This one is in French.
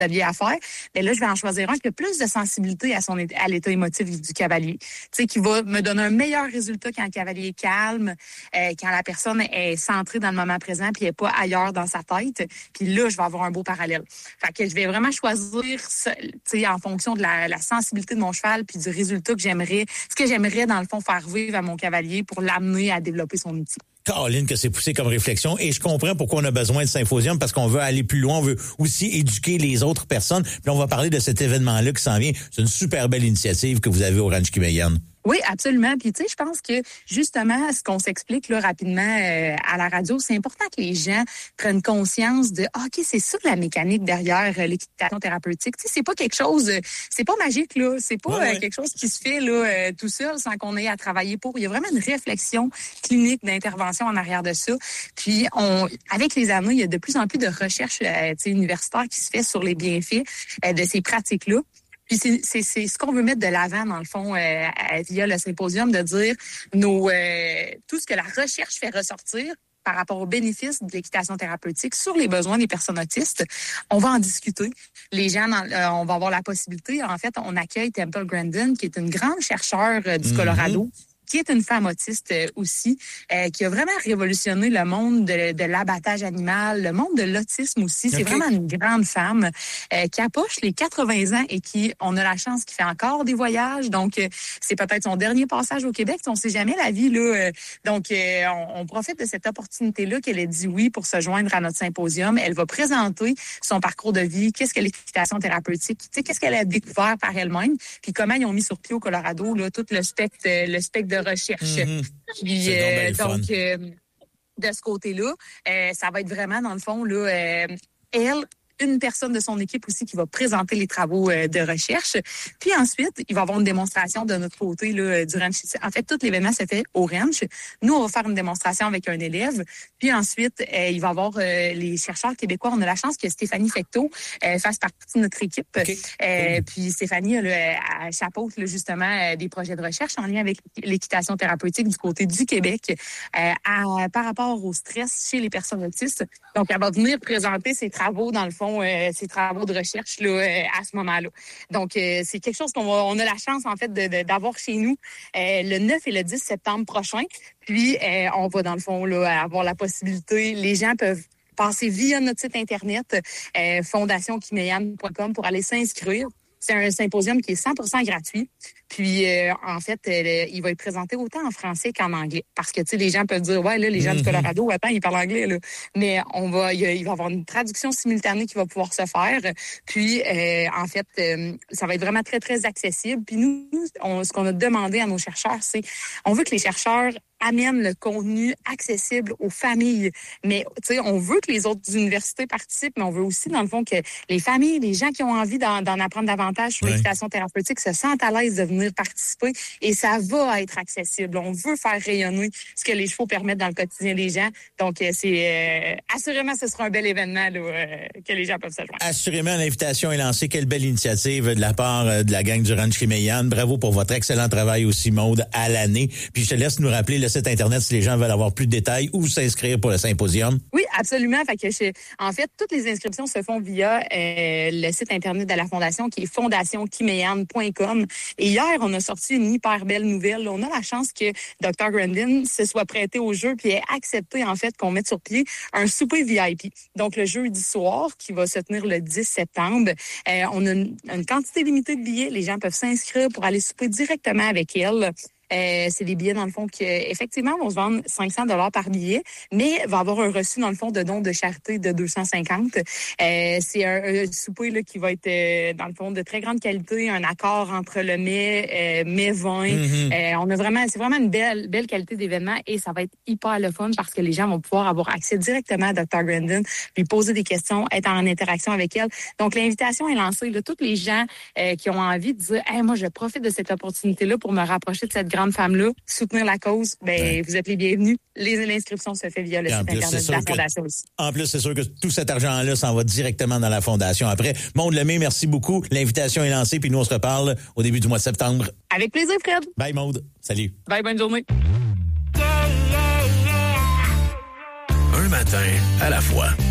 ateliers à faire. Mais là, je vais en choisir un qui a plus de sensibilité à l'état émotif du cavalier. Tu sais, qui va me donner un meilleur résultat quand le cavalier est calme, quand la personne est centrée dans le moment présent puis n'est pas ailleurs dans sa tête. Puis là, je vais avoir un beau parallèle. Fait que je vais vraiment choisir, tu sais, en fonction de la sensibilité de mon cheval puis du résultat que j'aimerais, ce que j'aimerais dans le fond faire vivre à mon cavalier pour l'amener à développer son outil. Caroline, que c'est poussé comme réflexion et je comprends pourquoi on a besoin de Symposium parce qu'on veut aller plus loin, on veut aussi éduquer les autres personnes. Puis on va parler de cet événement-là qui s'en vient. C'est une super belle initiative que vous avez au Ranch Kimeyan. Oui, absolument. Puis tu sais, je pense que justement, ce qu'on s'explique là rapidement à la radio, c'est important que les gens prennent conscience de OK, c'est ça la mécanique derrière l'équitation thérapeutique. Tu sais, c'est pas quelque chose, c'est pas magique là, c'est pas quelque chose qui se fait là tout seul sans qu'on ait à travailler pour. Il y a vraiment une réflexion clinique d'intervention en arrière de ça. Puis avec les années, il y a de plus en plus de recherches universitaires qui se fait sur les bienfaits de ces pratiques-là. Puis c'est ce qu'on veut mettre de l'avant, dans le fond, via le symposium, de dire tout ce que la recherche fait ressortir par rapport aux bénéfices de l'équitation thérapeutique sur les besoins des personnes autistes. On va en discuter. Les gens, on va avoir la possibilité. En fait, on accueille Temple Grandin, qui est une grande chercheure du Colorado, qui est une femme autiste aussi, qui a vraiment révolutionné le monde de l'abattage animal, le monde de l'autisme aussi. C'est vraiment une grande femme qui approche les 80 ans et qui, on a la chance qu'il fait encore des voyages. Donc, c'est peut-être son dernier passage au Québec. On sait jamais la vie, là. Donc, on profite de cette opportunité-là qu'elle ait dit oui pour se joindre à notre symposium. Elle va présenter son parcours de vie, qu'est-ce que l'équitation thérapeutique, tu sais, qu'est-ce qu'elle a découvert par elle-même, puis comment ils ont mis sur pied au Colorado, là, tout le spectre de recherche. Puis, donc, de ce côté-là, ça va être vraiment, dans le fond, là, une personne de son équipe aussi qui va présenter les travaux de recherche. Puis ensuite, il va y avoir une démonstration de notre côté là, du ranch. En fait, tout l'événement se fait au ranch. Nous, on va faire une démonstration avec un élève. Puis ensuite, il va y avoir les chercheurs québécois. On a la chance que Stéphanie Fecteau fasse partie de notre équipe. Puis Stéphanie, elle chapeaute là, justement des projets de recherche en lien avec l'équitation thérapeutique du côté du Québec par rapport au stress chez les personnes autistes. Donc, elle va venir présenter ses travaux, dans le fond, ses travaux de recherche là, à ce moment-là. Donc, c'est quelque chose on a la chance, en fait, d'avoir chez nous le 9 et le 10 septembre prochain. Puis, on va, dans le fond, là, avoir la possibilité, les gens peuvent passer via notre site Internet, fondationkimeyan.com, pour aller s'inscrire. C'est un symposium qui est 100% gratuit. Puis, en fait, il va être présenté autant en français qu'en anglais. Parce que, tu sais, les gens peuvent dire, ouais, là, les gens du Colorado, attends, ils parlent anglais, là. Mais il va y avoir une traduction simultanée qui va pouvoir se faire. Puis, en fait, ça va être vraiment très, très accessible. Puis nous, ce qu'on a demandé à nos chercheurs, c'est, on veut que les chercheurs amènent le contenu accessible aux familles. Mais, tu sais, on veut que les autres universités participent, mais on veut aussi, dans le fond, que les familles, les gens qui ont envie d'en apprendre davantage sur l'équitation thérapeutique se sentent à l'aise de venir participer. Et ça va être accessible. On veut faire rayonner ce que les chevaux permettent dans le quotidien des gens. Donc, c'est assurément, ce sera un bel événement là, que les gens peuvent se joindre. Assurément, l'invitation est lancée. Quelle belle initiative de la part de la gang du Ranch Kimeyan. Bravo pour votre excellent travail aussi, Maude, à l'année. Puis je te laisse nous rappeler le site Internet si les gens veulent avoir plus de détails ou s'inscrire pour le symposium. Oui, absolument. Fait que en fait, toutes les inscriptions se font via le site Internet de la Fondation qui est fondationkimeyan.com. Et hier, on a sorti une hyper belle nouvelle. On a la chance que Dr. Grandin se soit prêté au jeu puis ait accepté, en fait, qu'on mette sur pied un souper VIP. Donc, le jeudi soir, qui va se tenir le 10 septembre, on a une quantité limitée de billets. Les gens peuvent s'inscrire pour aller souper directement avec elle. C'est des billets, dans le fond, qui, effectivement, vont se vendre 500 $ par billet, mais va avoir un reçu, dans le fond, de don de charité de 250. C'est un souper là, qui va être, dans le fond, de très grande qualité, un accord entre le mets vin. On a vraiment, c'est vraiment une belle qualité d'événement et ça va être hyper le fun parce que les gens vont pouvoir avoir accès directement à Dr. Grandin, lui poser des questions, être en interaction avec elle. Donc, l'invitation est lancée. Là, tous les gens qui ont envie de dire, hey, moi, je profite de cette opportunité-là pour me rapprocher de cette grande femme-là, soutenir la cause, vous êtes les bienvenus. L'inscription se fait via le site Internet de la Fondation aussi. En plus, c'est sûr que tout cet argent-là s'en va directement dans la Fondation. Après, Maude Lemay, merci beaucoup. L'invitation est lancée, puis nous, on se reparle au début du mois de septembre. Avec plaisir, Fred. Bye, Maude. Salut. Bye, bonne journée. Un matin à la fois.